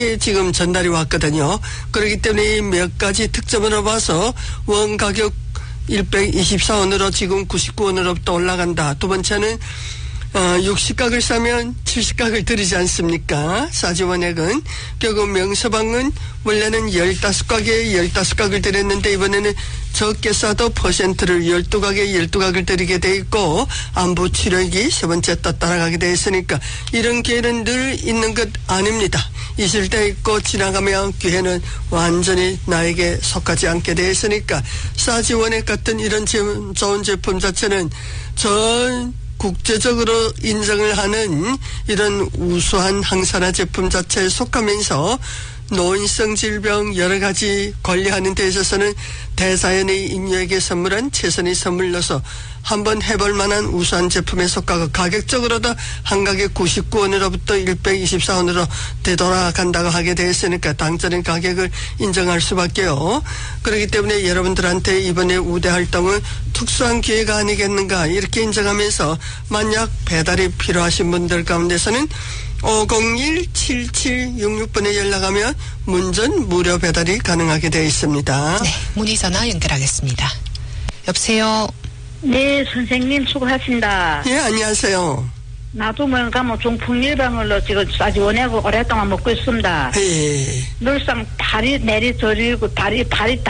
지금 전달이 왔거든요. 그렇기 때문에 몇 가지 특점으로 봐서 원 가격 124원으로 지금 99원으로부터 올라간다. 두 번째는 60각을 사면 70각을 드리지 않습니까? 사지원액은. 결국 명서방은 원래는 15각에 15각을 드렸는데 이번에는 적게 싸도 퍼센트를 12각에 12각을 드리게 돼 있고 안부 치료액이 세 번째 또 따라가게 돼 있으니까 이런 기회는 늘 있는 것 아닙니다. 있을 때 있고 지나가면 기회는 완전히 나에게 속하지 않게 돼 있으니까 사지원액 같은 이런 좋은 제품 자체는 전 국제적으로 인정을 하는 이런 우수한 항산화 제품 자체에 속하면서 노인성 질병 여러 가지 관리하는 데 있어서는 대자연의 인류에게 선물한 최선의 선물로서 한번 해볼 만한 우수한 제품에 속하고 가격적으로도 한 가격 99원으로부터 124원으로 되돌아간다고 하게 되었으니까 당전의 가격을 인정할 수밖에요. 그렇기 때문에 여러분들한테 이번에 우대 활동은 특수한 기회가 아니겠는가 이렇게 인정하면서 만약 배달이 필요하신 분들 가운데서는 501-7766번에 연락하면 문전 무료 배달이 가능하게 되어 있습니다. 네, 문의전화 연결하겠습니다. 여보세요. 네, 선생님 수고하십니다. 예, 안녕하세요. 나도 뭔가 중풍 예방으로 지금 사지원하고 오랫동안 먹고 있습니다. 예. 늘상 다리 내리 저리고 다리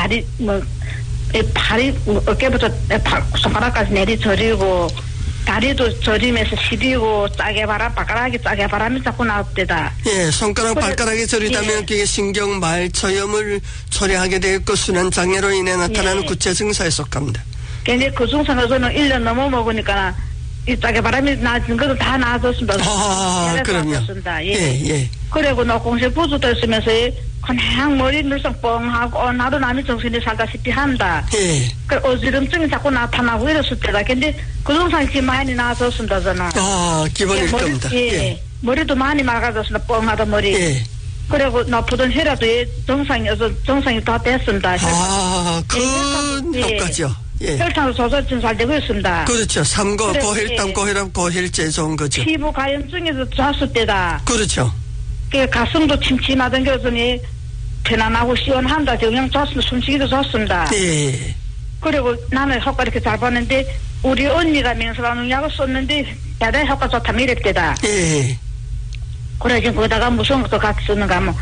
어깨부터 손가락까지 내리 저리고 다리도 저리면서 시리고 발가락이 짜게 바람이 자꾸 나옵니다. 예, 손가락 발가락이 저리다면 예. 그게 신경 말초염을 초래하게 되었고 순환장애로 인해 나타나는 예. 구체 증상에 속합니다. 근데 그 증상을 저는 1년 넘어 먹으니까 이 짜게 바람이 나진 것도 다 나아졌습니다. 그럼요. 예. 그리고 나 공실 부주도 있으면서 그냥 머리 늘상 뻥하고 나도 남이 정신이 살다시피 한다. 예. 그 어지럼증이 자꾸 나타나고 이랬을 때다. 근데 그 증상이 지금 많이 나아졌습니다. 저는. 기본일 겁니다. 예. 머리도 많이 막아졌습니다. 뻥하던 머리. 예. 그리고 나쁘던 혈압도 정상이 다 됐습니다. 큰 효과죠. 예. 혈당도 조절 잘 되고 있습니다. 그렇죠. 삼고 고혈당, 예. 고혈압, 고혈제 좋은 거죠. 피부 가염증에서 잤을 때다. 그렇죠. 그 가슴도 침침하던 것은 편안하고 시원한다. 영양 좋습니다. 숨쉬기도 좋습니다. 예. 그리고 나는 효과 이렇게 잘 봤는데 우리 언니가 명사방 약을 썼는데 대단히 효과 좋다며 이랬대다. 예. 그래 지금 거기다가 무슨 것도 같이 쓰는가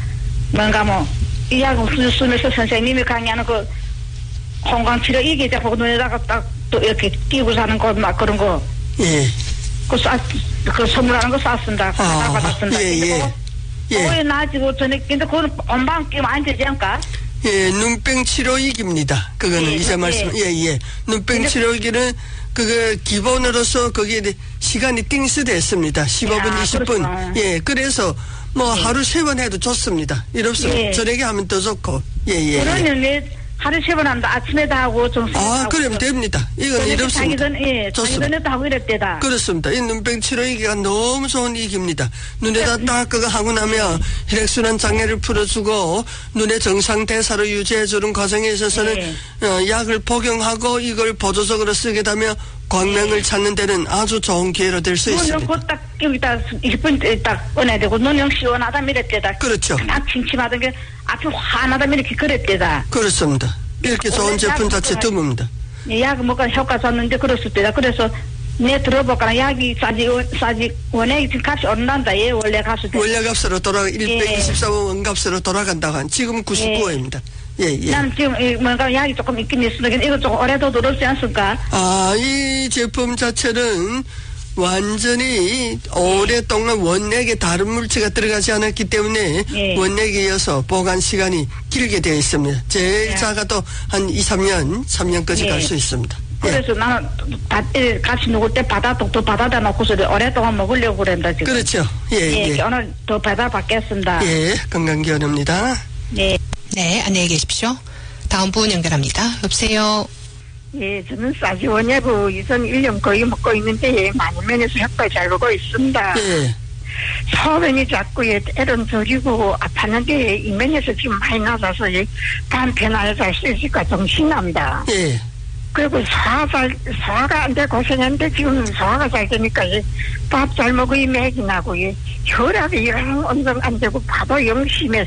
이 약을 쓰면서 선생님이 강의하는 그 건강치료 이게 자꾸 눈에다가 딱 또 이렇게 끼고 사는 거 막 그런 거. 예. 그 선물하는 거 쌌습니다. 받았습니다. 예. 왜 나지고 전에 근데 그거는 엄방 끼면 안 되지 않을까? 예, 눈병 치료익입니다. 그거는 이제 말씀. 예. 눈병 치료익은 그거 기본으로서 거기에 시간이 띵스됐습니다. 15분, 20분. 그렇구나. 예, 그래서 하루 3번 해도 좋습니다. 이렇습니다. 예. 저녁에 하면 더 좋고. 예. 그러면 왜 하루 3번 한다. 아침에도 하고 정신에도 하고. 그러면 됩니다. 이건 이렇습니다. 자기 전에도 하고 이랬대다. 그렇습니다. 이 눈병 치료이기가 너무 좋은 이익입니다. 눈에다 딱 그거 하고 나면 혈액순환 장애를 풀어주고 눈의 정상 대사를 유지해주는 과정에 있어서는 약을 복용하고 이걸 보조적으로 쓰게 되면 광명을 찾는 데는 아주 좋은 기회로 될 수 있습니다. 눈 딱 여기다 20분 딱 꺼내야 되고 눈 시원하다 이랬대다. 그렇죠. 막 침침하던 게 앞이 환하다 이렇게 그랬대다. 그렇습니다. 이렇게 좋은 제품 자체 드뭅니다. 약 뭐가 효과 줬는데 그랬을 때다. 그래서 내 들어볼까 약이 싸지 원액이 지금 값이 오른단다. 원래 값을 원래 값으로 124원 원값으로 돌아간다고 한 지금 99원입니다. 예. 난 지금 뭔가 약이 조금 있긴 있으니까 이거 조금 오래도 늘었지 않습니까? 이 제품 자체는 완전히 오랫동안 원액에 다른 물질가 들어가지 않았기 때문에 원액에 이어서 보관 시간이 길게 되어 있습니다. 제일 작아도 한 3년까지 갈 수 있습니다. 그래서 나는 같이 누굴 때 독도 받아다 놓고서 오랫동안 먹으려고 그랬다 지금. 그렇죠. 예. 오늘 더 받아받겠습니다. 예, 건강기원입니다. 네, 안녕히 계십시오. 다음 분 연결합니다. 여보세요. 예, 저는 사지원약을 1년 거의 먹고 있는데 많은 면에서 효과를 잘 보고 있습니다. 예. 소변이 자꾸 애런 저리고 아팠는데 이 면에서 지금 많이 낮아서 간편하게 잘 수 있을까 정신납니다. 예. 그리고 소화가 안 돼 고생했는데 지금 소화가 잘 되니까 밥 잘 먹으면 맥이 나고 혈압이 영 운동 안 되고 밥도 영 심해서